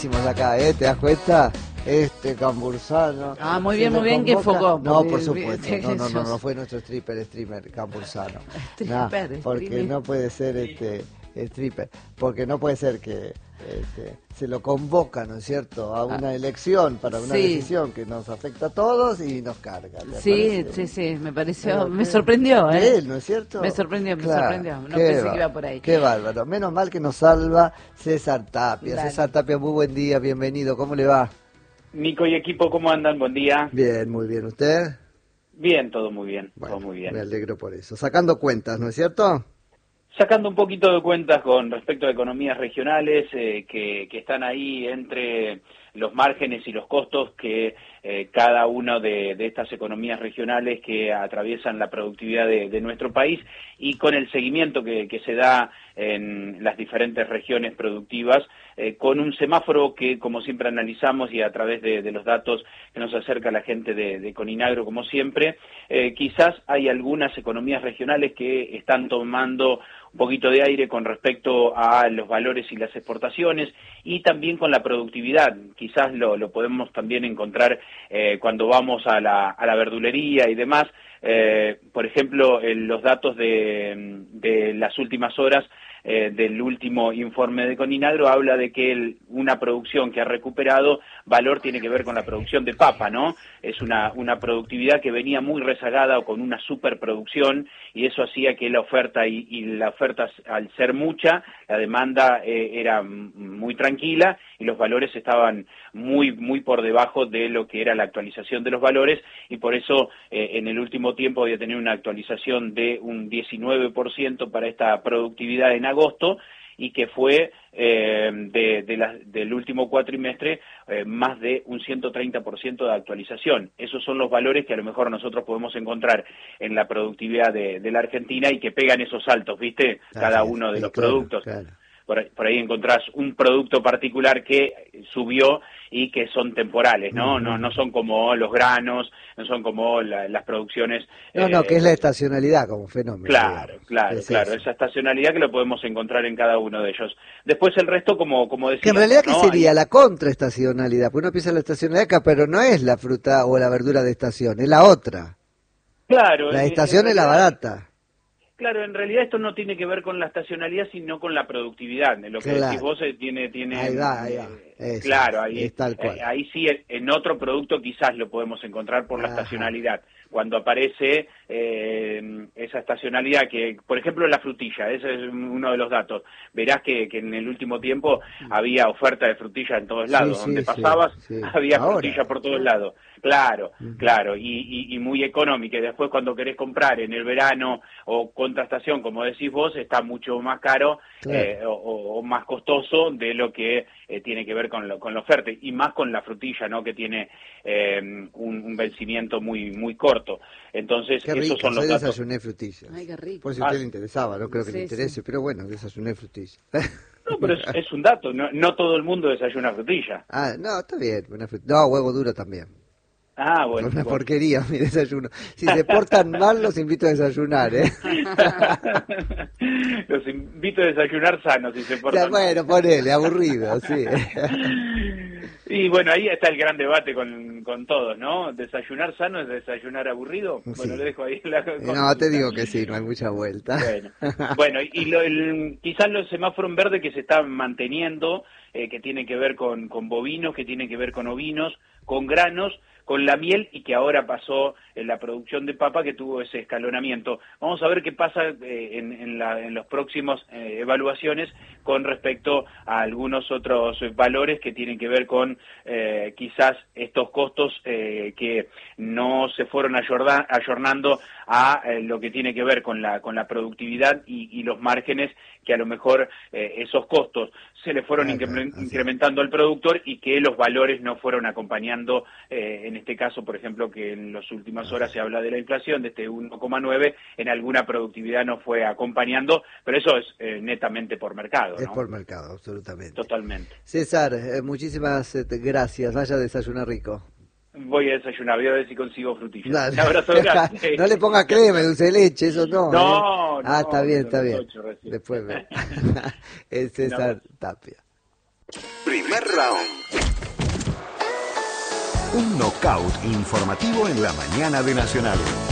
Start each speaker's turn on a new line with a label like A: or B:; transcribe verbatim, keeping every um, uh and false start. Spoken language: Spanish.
A: Acá, ¿eh? ¿Te das cuenta? Este Cambursano.
B: Ah, muy bien, muy bien, que enfocó.
A: No, por supuesto. No, no, no, no fue nuestro stripper, streamer, Cambursano.
B: Stripper,
A: nah, porque no puede ser este stripper, porque no puede ser que este, se lo convoca, ¿no es cierto?, a una elección para una
B: sí.
A: decisión que nos afecta a todos y nos carga.
B: Sí,
A: parece?
B: sí, sí, me pareció,
A: Pero,
B: me
A: ¿qué?
B: sorprendió, ¿eh?
A: Él, ¿no es cierto?
B: Me sorprendió, me
A: claro,
B: sorprendió. No pensé que iba por ahí.
A: Qué bárbaro. Menos mal que nos salva César Tapia.
B: Dale.
A: César Tapia, muy buen día, bienvenido. ¿Cómo le va?
C: Nico y equipo, ¿cómo andan? Buen día.
A: Bien, muy bien. ¿Usted?
C: Bien, todo muy bien,
A: Bueno,
C: todo muy bien.
A: Me alegro por eso. Sacando cuentas, ¿no es cierto?
C: Sacando un poquito de cuentas con respecto a economías regionales eh, que, que están ahí entre los márgenes y los costos que eh, cada una de, de estas economías regionales que atraviesan la productividad de, de nuestro país y con el seguimiento que, que se da en las diferentes regiones productivas, eh, con un semáforo que, como siempre analizamos y a través de, de los datos que nos acerca la gente de, de Coninagro, como siempre, eh, quizás hay algunas economías regionales que están tomando un poquito de aire con respecto a los valores y las exportaciones y también con la productividad. Quizás lo, lo podemos también encontrar eh, cuando vamos a la, a la verdulería y demás. Eh, por ejemplo, en los datos de, de las últimas horas eh, del último informe de Coninagro habla de que el, una producción que ha recuperado valor tiene que ver con la producción de papa, ¿no? Es una, una productividad que venía muy rezagada o con una superproducción y eso hacía que la oferta y, y la oferta al ser mucha, la demanda eh, era muy tranquila y los valores estaban muy, muy por debajo de lo que era la actualización de los valores y por eso eh, en el último tiempo había tenido una actualización de un diecinueve por ciento para esta productividad en agosto y que fue eh, de, de la, del último cuatrimestre eh, más de un ciento treinta por ciento de actualización. Esos son los valores que a lo mejor nosotros podemos encontrar en la productividad de, de la Argentina y que pegan esos saltos, ¿viste? Cada uno de
A: sí,
C: los
A: claro,
C: productos.
A: Claro.
C: Por, por ahí encontrás un producto particular que subió y que son temporales, ¿no?
A: Uh-huh.
C: No no son como los granos, no son como la, las producciones...
A: No,
C: eh,
A: no, que es la estacionalidad como fenómeno.
C: Claro,
A: digamos.
C: claro,
A: es
C: claro,
A: eso.
C: esa estacionalidad que lo podemos encontrar en cada uno de ellos. Después el resto, como como decíamos,
A: Que en realidad, ¿qué
C: ¿no?
A: sería?
C: Ahí...
A: La contraestacionalidad. Porque uno piensa en la estacionalidad acá, pero no es la fruta o la verdura de estación, es la otra.
C: Claro.
A: La
C: en,
A: estación
C: en
A: es la
C: realidad...
A: barata.
C: Claro, en realidad esto no tiene que ver con la estacionalidad, sino con la productividad. Lo que
A: Claro.
C: decís vos eh, tiene... tiene
A: Ahí va, ahí va.
C: eh,
A: Eso,
C: claro, ahí,
A: es tal cual.
C: eh, ahí sí, en otro producto quizás lo podemos encontrar por la
A: Ajá.
C: estacionalidad. Cuando aparece eh, esa estacionalidad, que por ejemplo la frutilla, ese es uno de los datos. Verás que, que en el último tiempo había oferta de frutilla en todos lados.
A: Sí,
C: Donde
A: sí,
C: pasabas
A: sí, sí.
C: había
A: Ahora.
C: frutilla por todos lados. Claro,
A: Uh-huh.
C: claro, y, y, y muy económica. Y después cuando querés comprar en el verano o contrastación, como decís vos, está mucho más caro
A: Claro.
C: eh, o, o más costoso de lo que eh, tiene que ver con, lo, con la oferta. Y más con la frutilla, ¿no? Que tiene eh, un, un vencimiento muy muy corto. Entonces,
A: Qué
C: esos
A: rico,
C: son los
A: hoy
C: datos.
A: desayuné frutillas.
B: Ay, qué rico.
A: Por si a usted
C: Ah.
A: le interesaba, no creo que
B: Sí,
A: le interese,
B: sí.
A: pero bueno, desayuné frutillas.
C: No, pero es, es un dato. No, no todo el mundo desayuna frutilla.
A: Ah, no, está bien. Una frut- no, huevo duro también.
C: Ah, bueno.
A: Una
C: bueno.
A: porquería mi desayuno. Si se portan mal, los invito a desayunar, ¿eh?
C: Los invito a desayunar sanos si se
A: Ya,
C: portan
A: bueno,
C: mal.
A: ponele, aburrido, sí.
C: Y bueno, ahí está el gran debate con, con todos, ¿no? ¿Desayunar sano es desayunar aburrido?
A: Sí.
C: Bueno, le dejo ahí la consulta.
A: No, te digo que sí, no hay mucha vuelta.
C: Bueno, bueno y lo, el, quizás los semáforos en verde que se están manteniendo, eh, que tienen que ver con, con bovinos, que tienen que ver con ovinos, con granos, con la miel y que ahora pasó en la producción de papa que tuvo ese escalonamiento. Vamos a ver qué pasa eh, en, en, la, en los próximos eh, evaluaciones con respecto a algunos otros valores que tienen que ver con eh, quizás estos costos eh, que no se fueron ayorda, ayornando a eh, lo que tiene que ver con la, con la productividad y, y los márgenes que a lo mejor eh, esos costos se le fueron
A: Ah,
C: incre
A: claro,
C: incrementando al productor y que los valores no fueron acompañando, eh, en este caso, por ejemplo, que en las últimas horas se habla de la inflación, de este uno coma nueve, en alguna productividad no fue acompañando, pero eso es eh, netamente por mercado,
A: Es
C: ¿no?
A: por mercado, absolutamente.
C: Totalmente.
A: César, eh, muchísimas eh, gracias. Vaya a desayunar rico.
C: Voy a desayunar, voy a ver si consigo frutillas.
A: Dale.
C: Un abrazo grande.
A: No le ponga crema, dulce de leche, eso no.
C: No,
A: ¿eh? Ah,
C: no,
A: está bien,
C: son
A: está
C: las
A: bien.
C: ocho recién.
A: Después ve. Es César Tapia.
D: Primer round. Un knockout informativo en la mañana de Nacional.